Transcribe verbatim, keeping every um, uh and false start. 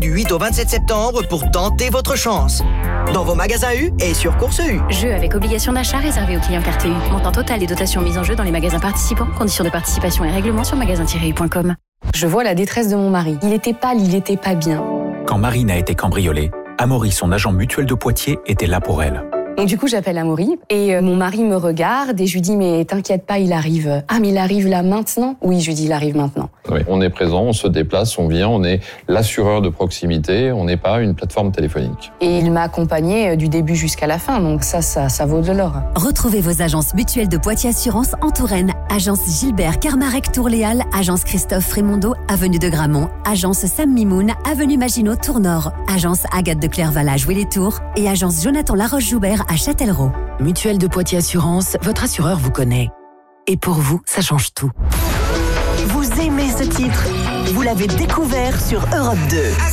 huit au vingt-sept septembre pour tenter votre chance. Dans vos magasins U et sur Course U. Jeu avec obligation d'achat réservé aux clients carte U. Montant total et dotation mise en jeu dans les magasins participants. Conditions de participation et règlements sur magasin tiret u point com. Je vois la détresse de mon mari. Il était pâle, il était pas bien. Quand Marine a été cambriolée, Amaury, son agent mutuel de Poitiers, était là pour elle. Donc du coup, j'appelle Amaury et euh, mon mari me regarde et je lui dis « Mais t'inquiète pas, il arrive. » « Ah, mais il arrive là maintenant ?» Oui, je lui dis « Il arrive maintenant. » Oui, on est présent, on se déplace, on vient, on est l'assureur de proximité, on n'est pas une plateforme téléphonique. Et il m'a accompagné du début jusqu'à la fin, donc ça, ça, ça vaut de l'or. Retrouvez vos agences mutuelles de Poitiers Assurance en Touraine. Agence Gilbert Carmarec Tourléal, Agence Christophe Frémondeau, avenue de Gramont, Agence Sam Mimoun, avenue Maginot Tour-Nord, Agence Agathe de Clairval à Joué-les-Tours et Agence Jonathan Laroche-Joubert à Châtellerault. Mutuelle de Poitiers Assurance, votre assureur vous connaît. Et pour vous, ça change tout. Vous aimez ce titre? Vous l'avez découvert sur Europe deux.